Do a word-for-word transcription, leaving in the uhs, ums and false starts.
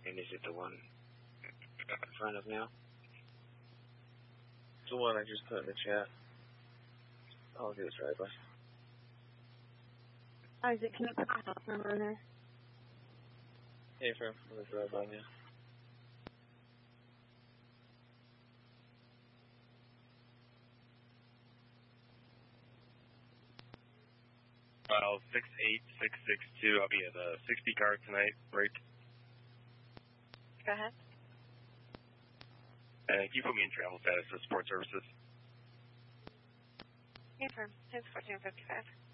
And is it the one in front of now? It's the one I just put in the chat. I'll do this right away. Isaac, can you put my house number in there? Hey, firm. I'll do right by now. File six eight six six two. I'll be at the sixty car tonight, right? Go ahead. And can you put me in travel status of support services? Yeah, firm. ten fourteen fifty-five.